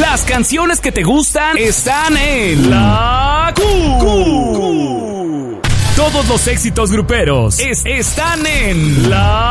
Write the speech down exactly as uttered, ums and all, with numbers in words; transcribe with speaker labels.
Speaker 1: Las canciones que te gustan están en La Q. Q. Todos los éxitos gruperos es- están en La